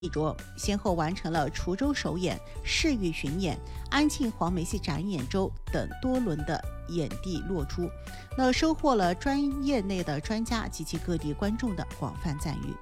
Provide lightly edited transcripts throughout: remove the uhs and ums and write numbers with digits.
着，先后完成了滁州首演、市域巡演、安庆黄梅戏展演周等多轮的演地落出，收获了专业内的专家及其各地观众的广泛赞誉。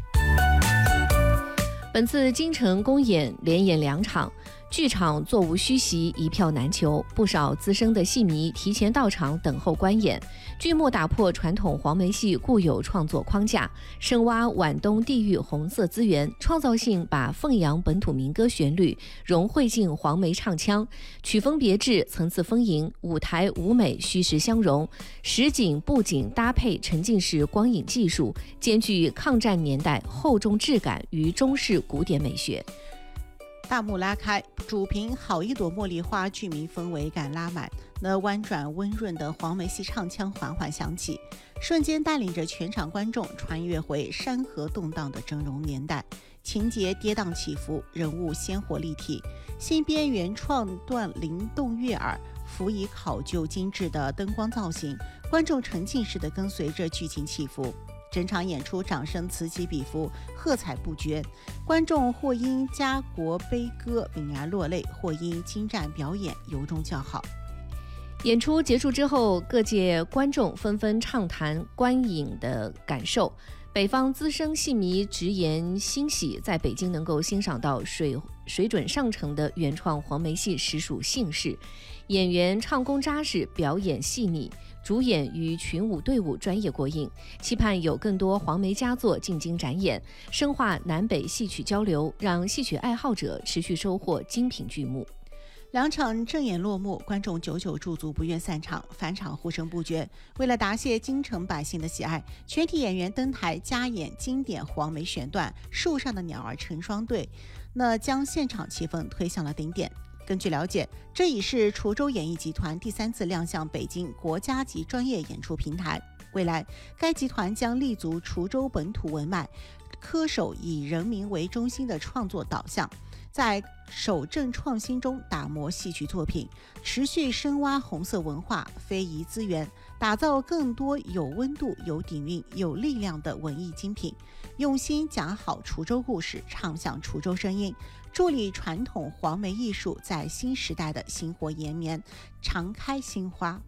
本次京城公演连演2场，剧场座无虚席，一票难求，不少资深的戏迷提前到场等候观演。剧目打破传统黄梅戏固有创作框架，深挖皖东地域红色资源，创造性把凤阳本土民歌旋律融汇进黄梅唱腔，曲风别致，层次丰盈，舞台舞美虚实相融，实景布景搭配沉浸式光影技术，兼具抗战年代厚重质感与中式古典美学。 大幕拉开，主凭好一朵茉莉花，剧迷氛围感拉满。婉转温润的黄梅戏唱腔缓缓响起，瞬间带领着全场观众穿越回山河动荡的峥嵘年代，情节跌宕起伏，人物鲜活立体，新编原创段灵动悦耳，辅以考究精致的灯光造型，观众沉浸式地跟随着剧情起伏。整场演出掌声此起彼伏，喝彩不绝，观众或因家国悲歌泯然落泪，或因精湛表演由衷叫好。 演出结束之后，各界观众纷纷畅谈观影的感受。北方资深戏迷直言欣喜，在北京能够欣赏到水准上乘的原创黄梅戏，实属幸事。演员唱功扎实，表演细腻，主演与群舞队伍专业过硬，期盼有更多黄梅佳作进京展演，深化南北戏曲交流，让戏曲爱好者持续收获精品剧目。 2场正演落幕，观众久久驻足不愿散场，返场呼声不绝。为了答谢京城百姓的喜爱，全体演员登台加演经典黄梅选段《树上的鸟儿成双对》，将现场气氛推向了顶点。根据了解，这已是滁州演艺集团第3次亮相北京国家级专业演出平台。未来，该集团将立足滁州本土文脉，恪守以人民为中心的创作导向，在守正创新中打磨戏曲作品，持续深挖红色文化非遗资源，打造更多有温度、有底蕴、有力量的文艺精品，用心讲好滁州故事，唱响滁州声音，助力传统黄梅艺术在新时代的薪火延绵，常开新花。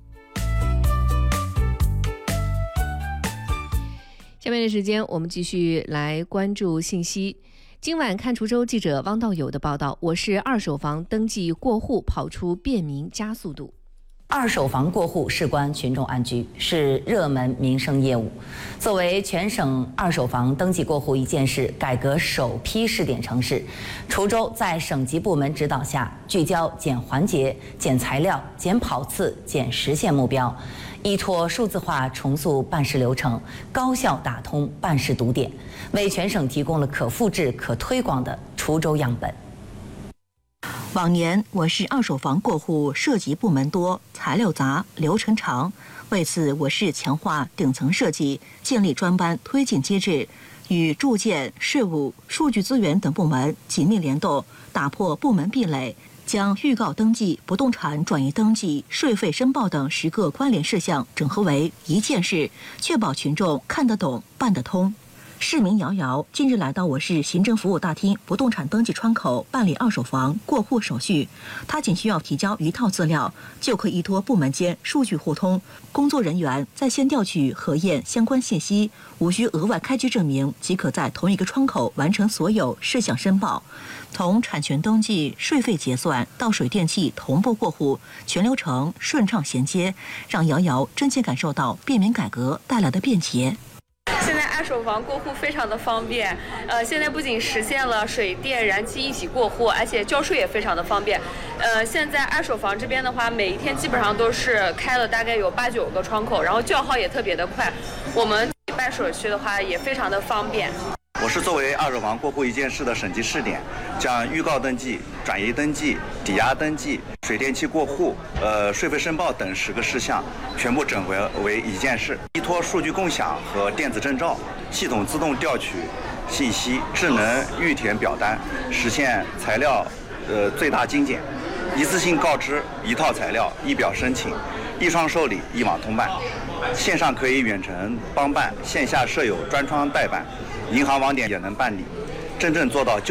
下面的时间，我们继续来关注信息。今晚看滁州记者汪道友的报道，我市二手房登记过户跑出便民加速度。 二手房过户事关群众安居，是热门民生业务。作为全省二手房登记过户一件事改革首批试点城市，滁州在省级部门指导下，聚焦减环节、减材料、减跑次、减实现目标，依托数字化重塑办事流程，高效打通办事堵点，为全省提供了可复制、可推广的滁州样本。 往年我市二手房过户涉及部门多、材料杂、流程长，为此我市强化顶层设计，建立专班推进机制，与住建、税务、数据资源等部门紧密联动，打破部门壁垒，将预告登记、不动产转移登记、税费申报等10个关联事项整合为一件事，确保群众看得懂、办得通。市民瑶瑶近日来到我市行政服务大厅不动产登记窗口办理二手房过户手续，他仅需要提交一套资料，就可依托部门间数据互通，工作人员在线调取核验相关信息，无需额外开具证明，即可在同一个窗口完成所有事项申报。从产权登记、税费结算到水电气同步过户，全流程顺畅衔接，让瑶瑶真切感受到便民改革带来的便捷。 现在二手房过户非常的方便，现在不仅实现了水电燃气一起过户，而且交税也非常的方便。现在二手房这边的话，每一天基本上都是开了大概有8、9个窗口，然后叫号也特别的快，我们办手续的话也非常的方便。 我是作为二手房过户一件事的省级试点，将预告登记、转移登记、抵押登记、水电气过户、税费申报等10个事项全部整合为一件事，依托数据共享和电子证照，系统自动调取信息，智能预填表单，实现材料最大精简，一次性告知一套材料一表申请，一窗受理一网通办，线上可以远程帮办，线下设有专窗代办，银行网点也能办理。 真正做到